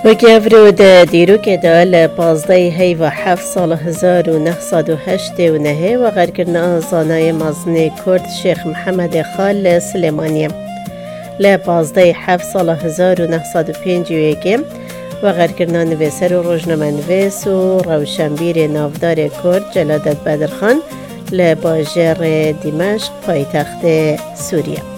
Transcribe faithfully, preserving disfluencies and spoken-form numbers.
و گفرود دیرو که دال پازده هی و هفت سال هزار و نهصد و هشت و نهه و غرکرن آزانای مزن کرد شیخ محمد خال سلیمانی ل پازده هفت سال هزار و نهصد و پنج و یک و غرکرن نویسر و روزنامه نویس و روشنبیر نافدار کرد جلادت بدرخان ل باجر دمشق پایتخت سوریه.